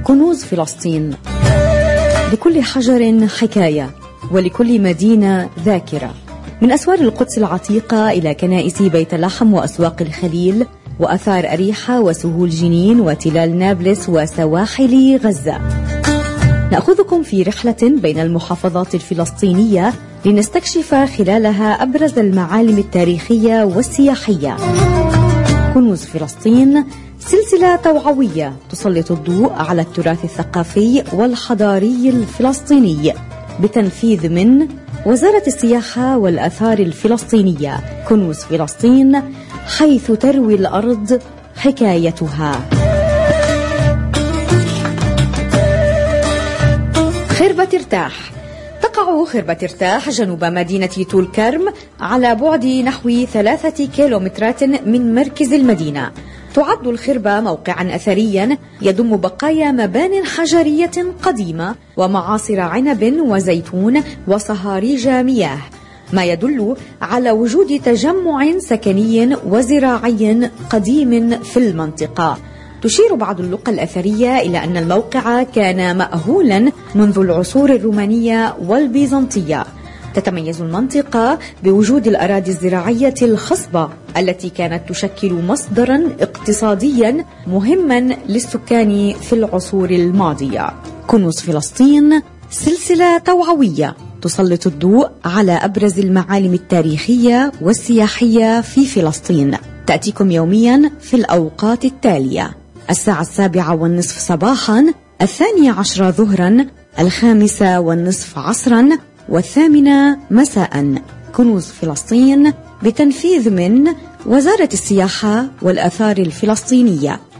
كنوز فلسطين. لكل حجر حكاية، ولكل مدينة ذاكرة. من أسوار القدس العتيقة إلى كنائس بيت لحم وأسواق الخليل وأثار أريحة وسهول جنين وتلال نابلس وسواحل غزة. نأخذكم في رحلة بين المحافظات الفلسطينية لنستكشف خلالها أبرز المعالم التاريخية والسياحية. كنوز فلسطين سلسلة توعوية تسلط الضوء على التراث الثقافي والحضاري الفلسطيني بتنفيذ من وزارة السياحة والآثار الفلسطينية. كنوز فلسطين، حيث تروي الأرض حكايتها. خربة ارتاح. تقع خربة ارتاح جنوب مدينة طول كرم على بعد نحو 3 كيلومترات من مركز المدينة. تعد الخربة موقعا أثريا يضم بقايا مبان حجرية قديمة ومعاصر عنب وزيتون وصهاريج مياه، ما يدل على وجود تجمع سكني وزراعي قديم في المنطقة. تشير بعض اللقى الأثرية إلى أن الموقع كان مأهولا منذ العصور الرومانية والبيزنطية. تتميز المنطقة بوجود الأراضي الزراعية الخصبة التي كانت تشكل مصدرا اقتصاديا مهما للسكان في العصور الماضية. كنوز فلسطين سلسلة توعوية تسلط الضوء على أبرز المعالم التاريخية والسياحية في فلسطين. تأتيكم يوميا في الأوقات التالية: 7:30 صباحا، 12 ظهرا، 5:30 عصرا، 8 مساء. كنوز فلسطين بتنفيذ من وزارة السياحة والآثار الفلسطينية.